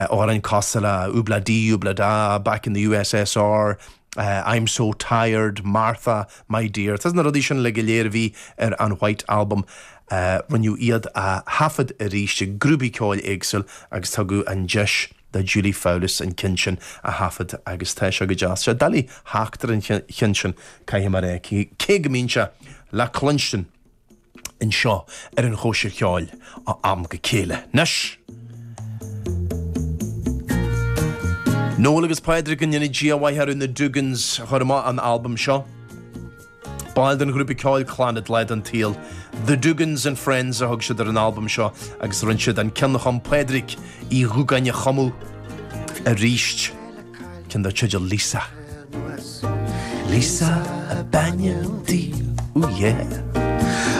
Oren Kosala, Ubla Di, Ubla Da, back in the USSR. I'm So Tired, Martha, My Dear. It's an audition le galéirví an White Album. When you iad a hafad a ríiste grúbi ceáil éagsúil agus tagu an jeis da Julie Fowlis an cinshin a hafad agus teis agus jas. Se dali háachtar an cinshin caihí mar cé gomínse le clunshin in seo an chóisir ceáil a am go céile. Nes! Nóla agus Padraig an yna G.A.Y. ar na Dugans chorma an album seo. Bailed an grúpa ceáil clanad leid an tíal. The Dugans and Friends a thug siad ar an album seo agus rinn siad an cinnacham Padraig I rúgaine chamú a ríist cin da tuidir Lisa. Lisa a banyan dí. Ooh yeah.